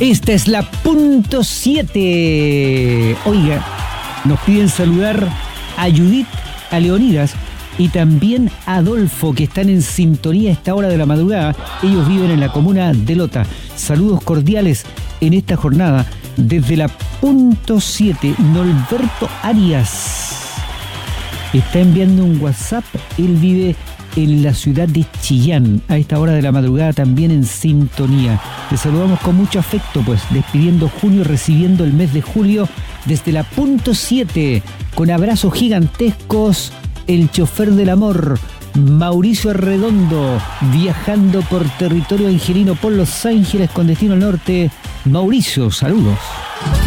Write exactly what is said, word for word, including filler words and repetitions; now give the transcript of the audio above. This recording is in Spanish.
Esta es la punto siete. Oiga, nos piden saludar a Judith, a Leonidas y también a Adolfo, que están en sintonía a esta hora de la madrugada. Ellos viven en la comuna de Lota. Saludos cordiales en esta jornada desde la punto siete. Norberto Arias está enviando un WhatsApp. Él vive en la ciudad de Chillán, a esta hora de la madrugada también en sintonía. Les saludamos con mucho afecto, pues, despidiendo junio, recibiendo el mes de julio desde la punto siete, con abrazos gigantescos, el chofer del amor, Mauricio Arredondo, viajando por territorio angelino por Los Ángeles con destino al norte. Mauricio, saludos.